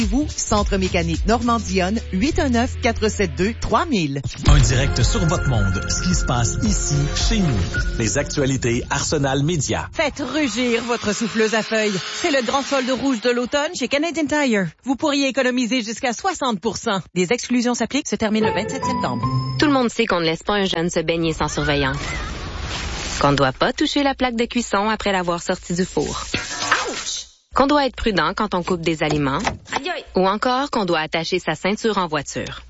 Vous, Centre mécanique Normandionne, 819-472-3000. Un direct sur votre monde. Ce qui se passe ici, chez nous. Les actualités Arsenal Média. Faites rugir votre souffleuse à feuilles. C'est le grand solde rouge de l'automne chez Canadian Tire. Vous pourriez économiser jusqu'à 60%. Des exclusions s'appliquent, se termine le 27 septembre. Tout le monde sait qu'on ne laisse pas un jeune se baigner sans surveillance. Qu'on ne doit pas toucher la plaque de cuisson après l'avoir sorti du four. Ouch! Qu'on doit être prudent quand on coupe des aliments. Ou encore qu'on doit attacher sa ceinture en voiture.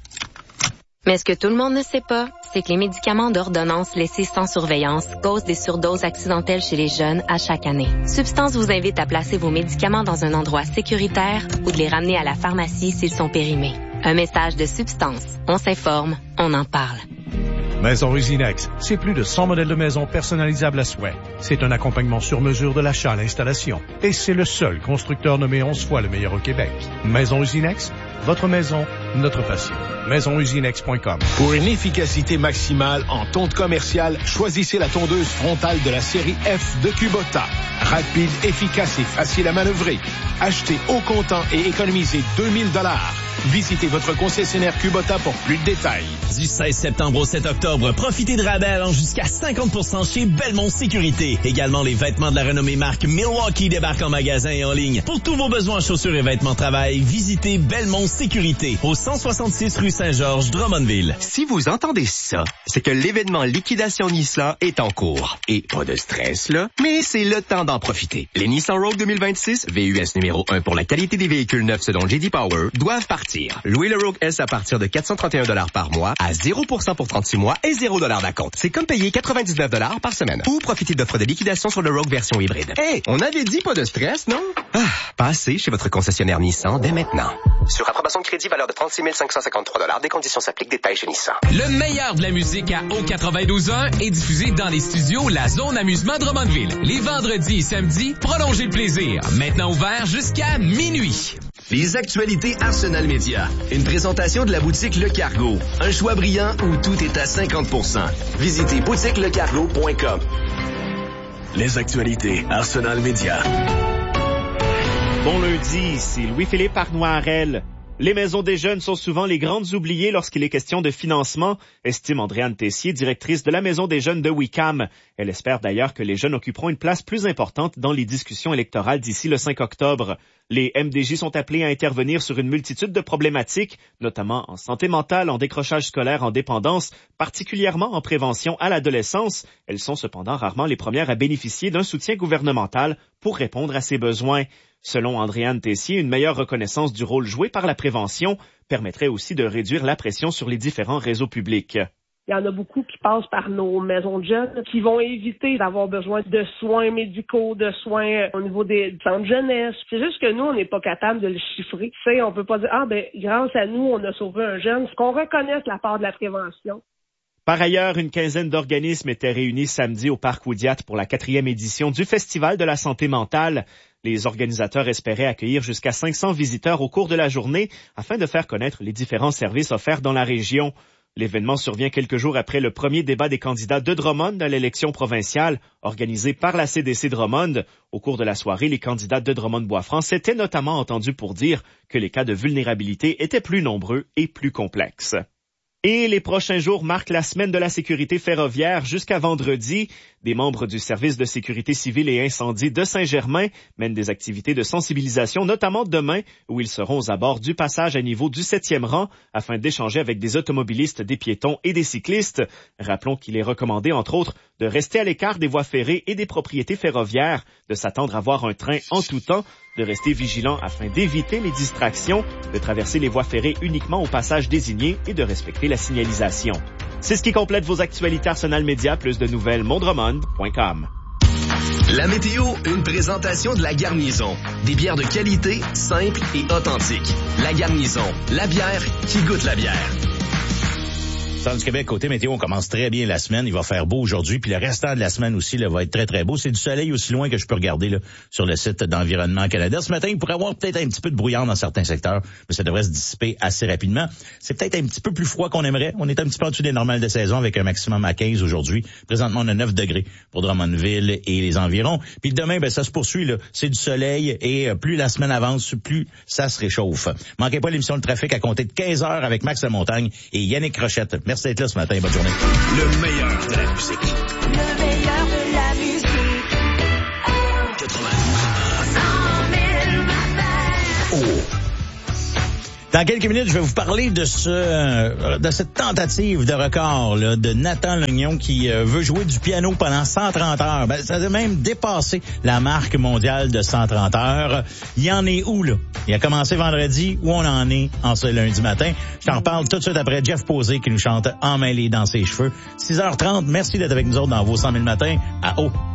Mais ce que tout le monde ne sait pas, c'est que les médicaments d'ordonnance laissés sans surveillance causent des surdoses accidentelles chez les jeunes à chaque année. Substance vous invite à placer vos médicaments dans un endroit sécuritaire ou de les ramener à la pharmacie s'ils sont périmés. Un message de Substance. On s'informe, on en parle. Maison Usinex, c'est plus de 100 modèles de maisons personnalisables à souhait. C'est un accompagnement sur mesure de l'achat à l'installation. Et c'est le seul constructeur nommé 11 fois le meilleur au Québec. Maison Usinex, votre maison, notre passion. MaisonUsinex.com. Pour une efficacité maximale en tonte commerciale, choisissez la tondeuse frontale de la série F de Kubota. Rapide, efficace et facile à manœuvrer. Achetez au comptant et économisez 2000 $. Visitez votre concessionnaire Kubota pour plus de détails. Du 16 septembre au 7 octobre, profitez de rabais allant jusqu'à 50% chez Belmont Sécurité. Également, les vêtements de la renommée marque Milwaukee débarquent en magasin et en ligne. Pour tous vos besoins en chaussures et vêtements de travail, visitez Belmont Sécurité au 166 rue Saint-Georges, Drummondville. Si vous entendez ça, c'est que l'événement Liquidation Nissan est en cours. Et pas de stress, là, mais c'est le temps d'en profiter. Les Nissan Rogue 2026, VUS numéro 1 pour la qualité des véhicules neufs selon J.D. Power, doivent partir. Louez le Rogue S à partir de 431 $ par mois, à 0% pour 36 mois et 0 $ d'acompte. C'est comme payer 99 $ par semaine. Ou profitez d'offres de liquidation sur le Rogue version hybride. Hey, on avait dit pas de stress, non? Passez chez votre concessionnaire Nissan dès maintenant. Sur approbation de crédit, valeur de 36 553 $. Des conditions s'appliquent. Détails chez Nissan. Le meilleur de la musique à O92.1 est diffusé dans les studios La Zone Amusement Drummondville. Les vendredis et samedis, prolongez le plaisir. Maintenant ouvert jusqu'à minuit. Les actualités Arsenal Média. Une présentation de la boutique Le Cargo. Un choix brillant où tout est à 50%. Visitez boutiquelecargo.com. Les actualités Arsenal Média. Bon lundi, ici Louis-Philippe Arnoirel. Les maisons des jeunes sont souvent les grandes oubliées lorsqu'il est question de financement, estime Andréane Tessier, directrice de la Maison des jeunes de Wickham. Elle espère d'ailleurs que les jeunes occuperont une place plus importante dans les discussions électorales d'ici le 5 octobre. Les MDJ sont appelés à intervenir sur une multitude de problématiques, notamment en santé mentale, en décrochage scolaire, en dépendance, particulièrement en prévention à l'adolescence. Elles sont cependant rarement les premières à bénéficier d'un soutien gouvernemental pour répondre à ces besoins. Selon Andréane Tessier, une meilleure reconnaissance du rôle joué par la prévention permettrait aussi de réduire la pression sur les différents réseaux publics. Il y en a beaucoup qui passent par nos maisons de jeunes qui vont éviter d'avoir besoin de soins médicaux, de soins au niveau des centres de jeunesse. C'est juste que nous, on n'est pas capable de le chiffrer. Tu sais, on peut pas dire, grâce à nous, on a sauvé un jeune. C'est qu'on reconnaisse la part de la prévention. Par ailleurs, une quinzaine d'organismes étaient réunis samedi au Parc Oudiat pour la 4e édition du Festival de la santé mentale. Les organisateurs espéraient accueillir jusqu'à 500 visiteurs au cours de la journée afin de faire connaître les différents services offerts dans la région. L'événement survient quelques jours après le premier débat des candidats de Drummond à l'élection provinciale organisée par la CDC Drummond. Au cours de la soirée, les candidats de Drummond-Bois-Franc s'étaient notamment entendus pour dire que les cas de vulnérabilité étaient plus nombreux et plus complexes. Et les prochains jours marquent la semaine de la sécurité ferroviaire jusqu'à vendredi. Des membres du service de sécurité civile et incendie de Saint-Germain mènent des activités de sensibilisation, notamment demain, où ils seront aux abords du passage à niveau du 7e rang afin d'échanger avec des automobilistes, des piétons et des cyclistes. Rappelons qu'il est recommandé, entre autres, de rester à l'écart des voies ferrées et des propriétés ferroviaires, de s'attendre à voir un train en tout temps, de rester vigilant afin d'éviter les distractions, de traverser les voies ferrées uniquement au passage désigné et de respecter la signalisation. C'est ce qui complète vos actualités Arsenal Média. Plus de nouvelles, mondremond.com. La météo, une présentation de La Garnison. Des bières de qualité, simples et authentiques. La Garnison, la bière qui goûte la bière. Centre du Québec, côté météo, on commence très bien la semaine. Il va faire beau aujourd'hui, puis le restant de la semaine aussi là, va être très, très beau. C'est du soleil aussi loin que je peux regarder là, sur le site d'Environnement Canada. Ce matin, il pourrait y avoir peut-être un petit peu de brouillard dans certains secteurs, mais ça devrait se dissiper assez rapidement. C'est peut-être un petit peu plus froid qu'on aimerait. On est un petit peu en dessous des normales de saison avec un maximum à 15 aujourd'hui. Présentement, on a 9 degrés pour Drummondville et les environs. Puis demain, ça se poursuit. Là. C'est du soleil et plus la semaine avance, plus ça se réchauffe. Manquez pas l'émission de trafic à compter de 15 heures avec Max Lamontagne et Yannick Rochette. Merci d'être là ce matin. Bonne journée. Le meilleur de la musique. Le meilleur de la musique. 92.1. Oh. Dans quelques minutes, je vais vous parler de cette tentative de record là, de Nathan Legnon qui veut jouer du piano pendant 130 heures. Ça a même dépassé la marque mondiale de 130 heures. Il y en est où, là? Il a commencé vendredi. Où on en est en ce lundi matin? Je t'en reparle tout de suite après Jeff Posé qui nous chante Emmêlé dans ses cheveux. 6h30, merci d'être avec nous autres dans vos 100 000 matins à O.